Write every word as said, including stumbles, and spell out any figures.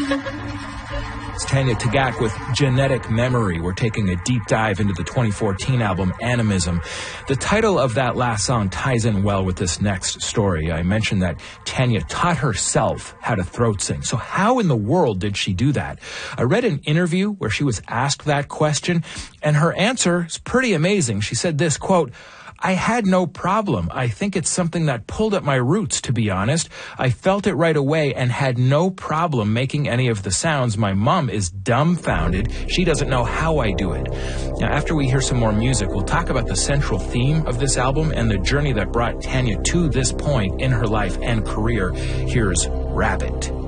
It's Tanya Tagaq with Genetic Memory. We're taking a deep dive into the twenty fourteen album Animism. The title of that last song ties in well with this next story. I mentioned that Tanya taught herself how to throat sing. So how in the world did she do that? I read an interview where she was asked that question, and her answer is pretty amazing. She said this, quote, "I had no problem. I think it's something that pulled at my roots, to be honest. I felt it right away and had no problem making any of the sounds. My mom is dumbfounded. She doesn't know how I do it." Now, after we hear some more music, we'll talk about the central theme of this album and the journey that brought Tanya to this point in her life and career. Here's Rabbit.